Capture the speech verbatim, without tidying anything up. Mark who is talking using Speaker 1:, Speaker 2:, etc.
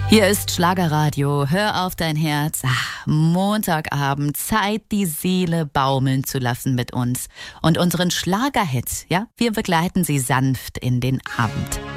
Speaker 1: Hier ist Schlagerradio. Hör auf dein Herz. Ach, Montagabend. Zeit, die Seele baumeln zu lassen mit uns. Und unseren Schlagerhit, ja? Wir begleiten sie sanft in den Abend.